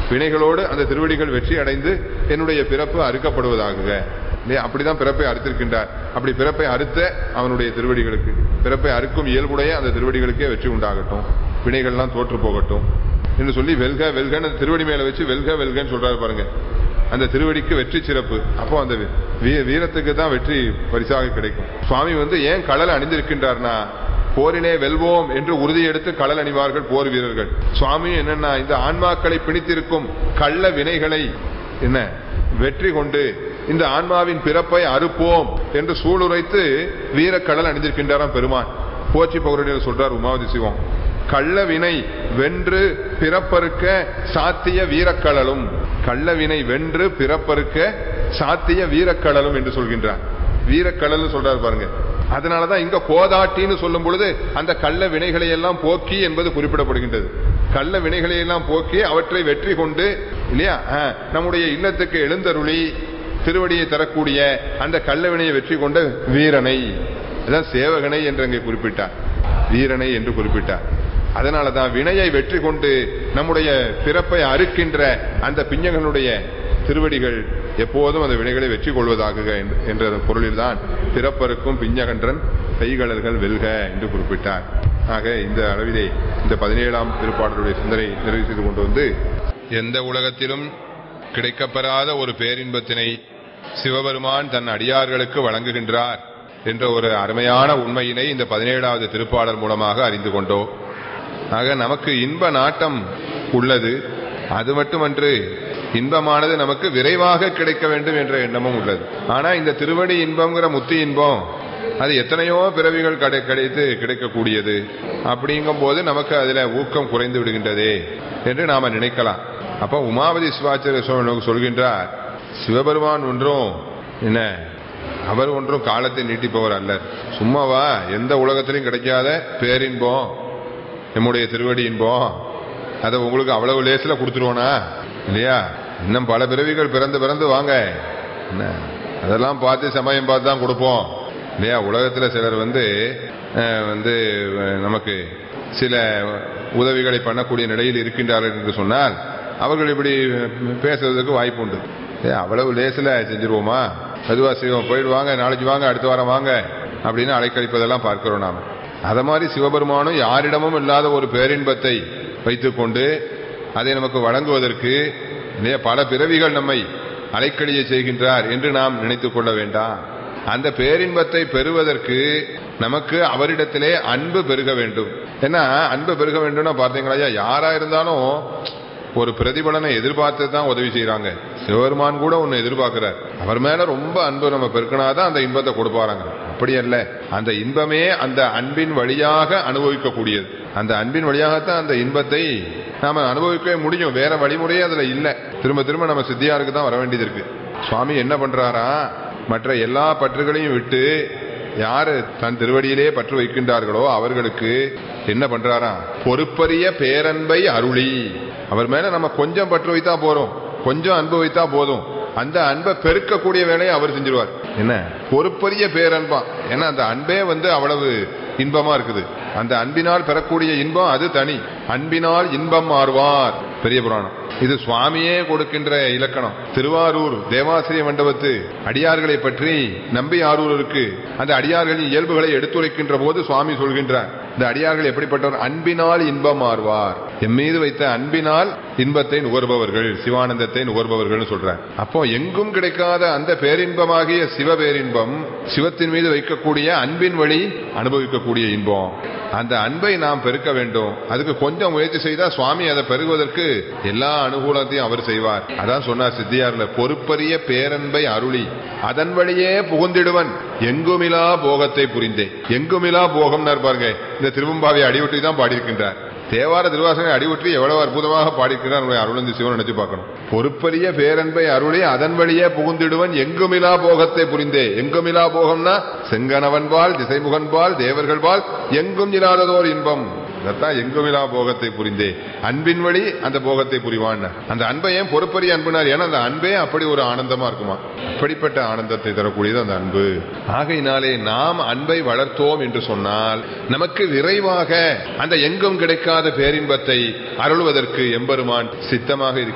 வினைகளோடு அந்த திருவடிகள் வெற்றி அடைந்து என்னுடைய பிறப்பு அறுக்கப்படுவதாக. அப்படிதான் பிறப்பை அறுத்திருக்கின்றார். அப்படி பிறப்பை அறுத்த அவனுடைய திருவடிகளுக்கு, பிறப்பை அறுக்கும் இயல்புடைய அந்த திருவடிகளுக்கே வெற்றி உண்டாகட்டும், வினைகள்லாம் தோற்று போகட்டும் என்று சொல்லி வெல்க வெல்கன்னு திருவடி மேல வச்சு வெல்க வெல்கன்னு சொல்றாரு பாருங்க. அந்த திருவடிக்கு வெற்றி சிறப்பு. அப்போ அந்த வீரத்துக்கு தான் வெற்றி பரிசாக கிடைக்கும். சுவாமி ஏன் கழல் அணிந்திருக்கின்றார்னா, போரிலே வெல்வோம் என்று உறுதி எடுத்து கழல் அணிவார்கள் போர் வீரர்கள். சுவாமி என்னன்னா, இந்த ஆன்மாக்களை பிணித்திருக்கும் கள்ள வினைகளை என்ன வெற்றி கொண்டு இந்த ஆன்மாவின் பிறப்பை அறுப்போம் என்று சூளுரைத்து வீரக்கடல் அணிந்திருக்கின்றாராம் பெருமான். போற்றி பகுதியில் சொல்றார் உமாவதி சிவம், கள்ள வினை வென்று பிறப்பறுக்க சாத்திய வீரக்கடலும், கள்ள வினை வென்று பிறப்பறுக்க சாத்திய வீரக்கடலும் என்று சொல்கின்றார். வீரக்கடல் சொல்றாரு பாருங்க. அதனாலதான் இங்க கோதாட்டின்னு சொல்லும் பொழுது அந்த கள்ள வினைகளை எல்லாம் போக்கி என்பது குறிப்பிடப்படுகின்றது. கள்ள வினைகளை எல்லாம் போக்கி அவற்றை வெற்றி கொண்டு இல்லையா நம்முடைய இல்லத்துக்கு எழுந்தருளி திருவடியை தரக்கூடிய அந்த கள்ள வினையை வெற்றி கொண்ட வீரனை, அதான் சேவகனை என்று அங்கே குறிப்பிட்டார், வீரனை என்று குறிப்பிட்டார். அதனாலதான் வினையை வெற்றி கொண்டு நம்முடைய பிறப்பை அறுக்கின்ற அந்த பிஞ்சகனுடைய திருவடிகள் எப்போதும் அந்த வினைகளை வெற்றி கொள்வதாக என்ற பொருளில் தான் பிறப்பருக்கும் பிஞ்சகன்றன் கைகளர்கள் வெல்க என்று குறிப்பிட்டார். ஆக இந்த அளவிலே இந்த 17ஆம் திருப்பாடலுடைய சிந்தனை நிறைவு செய்து கொண்டு எந்த உலகத்திலும் கிடைக்கப்பெறாத ஒரு பேரின்பத்தினை சிவபெருமான் தன் அடியார்களுக்கு வழங்குகின்றார் என்ற ஒரு அருமையான உண்மையினை இந்த 17ஆவது திருப்பாடல் மூலமாக அறிந்து கொண்டோம். ஆக நமக்கு இன்ப நாட்டம் உள்ளது. அது மட்டுமன்று, இன்பமானது நமக்கு விரைவாக கிடைக்க வேண்டும் என்ற எண்ணமும் உள்ளது. ஆனா இந்த திருவடி இன்பம்ங்கிற முத்தி இன்பம் அது எத்தனையோ பிறவிகள் கிடைத்து கிடைக்கக்கூடியது. அப்படிங்கும் போது நமக்கு அதுல ஊக்கம் குறைந்து விடுகின்றதே என்று நாம நினைக்கலாம். அப்ப உமாவதி சிவாச்சாரிய சொல்கின்றார், சிவபெருமான் ஒன்றும் என்ன அவர் ஒன்றும் காலத்தை நீட்டிப்பவர் அல்ல. சும்மாவா எந்த உலகத்திலும் கிடைக்காத பேரின்பம் நம்முடைய திருவடி இன்பம் அதை உங்களுக்கு அவ்வளவு லேசில கொடுத்துருவோனா இல்லையா? இன்னும் பல பிறவிகள் பிறந்து பிறந்து வாங்க, அதெல்லாம் பார்த்து சமயம் பார்த்து தான் கொடுப்போம் இல்லையா? உலகத்துல சிலர் நமக்கு சில உதவிகளை பண்ணக்கூடிய நிலையில் இருக்கின்றார்கள் என்று சொன்னால் அவர்கள் இப்படி பேசுறதுக்கு வாய்ப்பு உண்டு. அவ்வளவு லேசில செஞ்சிருவோமா, அதுவா செய்வோம், போயிட்டு வாங்க, நாளைக்கு வாங்க, அடுத்த வாரம் வாங்க அப்படின்னு அலைக்கழிப்பதெல்லாம் பார்க்கிறோம் நாம. அத மாதிரி சிவபெருமானும் யாரிடமும் இல்லாத ஒரு பேரின்பத்தை வைத்துக் கொண்டு அதை நமக்கு வழங்குவதற்கு பல பிறவிகள் நம்மை அலைக்கழிய செய்கின்றார் என்று நாம் நினைத்துக் கொள்ள வேண்டாம். அந்த பேரின்பத்தை பெறுவதற்கு நமக்கு அவரிடத்திலே அன்பு பெருக வேண்டும். ஏன்னா அன்பு பெருக வேண்டும்னா பார்த்தீங்களா, யாரா இருந்தாலும் ஒரு பிரதிபலனை எதிர்பார்த்து தான் உதவி செய்யறாங்க. சிவபெருமான் கூட ஒன்னு எதிர்பார்க்கிறார். அவர் மேல ரொம்ப அன்பு நம்ம பெருக்கினாதான் அந்த இன்பத்தை கொடுப்பாராங்க. அப்படி அல்ல, அந்த இன்பமே அந்த அன்பின் வழியாக அனுபவிக்கக்கூடியது. அந்த அன்பின் வழியாகத்தான் அந்த இன்பத்தை நாம அனுபவிக்கவே முடியும். வேற வழிமுறையே அதுல இல்ல. திரும்ப திரும்ப நம்ம சித்தியாருக்கு தான் வர வேண்டியது இருக்கு. சுவாமி என்ன பண்றாரா, மற்ற எல்லா பற்றுகளையும் விட்டு யாரு தன் திருவடியிலே பற்று வைக்கின்றார்களோ அவர்களுக்கு என்ன பண்றாரா, பொறுப்பரிய பேரன்பை அருளி. அவர் மேல நம்ம கொஞ்சம் பற்று வைத்தா போறோம், கொஞ்சம் அன்பு வைத்தா போதும், அந்த அன்பை பெருக்கக்கூடிய வேலையை அவர் செஞ்சிருவார். என்ன பொறுப்பரிய பேரன்பா, ஏன்னா அந்த அன்பே அவ்வளவு இன்பமா இருக்குது. அந்த அன்பினால் பெறக்கூடிய இன்பம் அது தனி. அன்பினால் இன்பம் மாறுவார் பெரிய புராணம். இது சுவாமியே கொடுக்கின்ற இலக்கணம். திருவாரூர் தேவாசிரிய மண்டபத்து அடியார்களை பற்றி நம்பி ஆரூருக்கு அந்த அடியார்களின் இயல்புகளை எடுத்துரைக்கின்ற போது சுவாமி சொல்கின்றார், இந்த அடியார்கள் எப்படிப்பட்டவர், அன்பினால் இன்பம் மாறுவார். எம் மீது வைத்த அன்பினால் இன்பத்தை நுகர்பவர்கள், சிவானந்தத்தை நுகர்பவர்கள் சொல்றார். அப்போ எங்கும் கிடைக்காத அந்த பேரின்பமாகிய சிவ பேரின்பம், சிவத்தின் மீது வைக்கக்கூடிய அன்பின் வழி அனுபவிக்கக்கூடிய இன்பம். அந்த அன்பை நாம் பெருக்க வேண்டும். அதுக்கு கொஞ்சம் முயற்சி செய்தா சுவாமி அதை பெருகுவதற்கு எல்லா அனுகூலத்தையும் அவர் செய்வார். அதான் சொன்னார் சித்தியார்ல, பொறுப்பரிய பேரன்பை அருளி அதன் வழியே புகுந்திடுவன் எங்குமிலா போகத்தை புரிந்தே. எங்குமிலா போகம் பாருங்க, இந்த திருவம்பாவை அடிவுற்றி தான் பாடியிருக்கின்றார். தேவார திருவாசனை அடிவுற்றி எவ்வளவு அற்புதமாக பாடிக்கிறார் அருளந்தி சிவன் நினைச்சு பார்க்கணும். பொறுப்பரிய பேரன்பை அருளி அதன் வழியே புகுந்திடுவன் எங்குமிலா போகத்தை புரிந்தே. எங்குமிலா போகம்னா செங்கனவன்பால் திசைமுகன்பால் தேவர்கள்பால் எங்கும் இல்லாததோர் இன்பம். அதான் எங்குமிலா போகத்தை புரிந்தே. அன்பின் வழி அந்த போகத்தை புரிவான். அந்த அன்பை ஏன் பொறுப்பரிய அன்புனார், ஏன்னா அந்த அன்பே அப்படி ஒரு ஆனந்தமா இருக்குமா. அப்படிப்பட்ட ஆனந்தத்தை தரக்கூடியது அந்த அன்பு. ஆகையினாலே நாம் அன்பை வளர்த்தோம் என்று சொன்னால் நமக்கு விரைவாக அந்த எங்கும் கிடைக்காத பேரின்பத்தை அருள்வதற்கு எம்பெருமான் சித்தமாக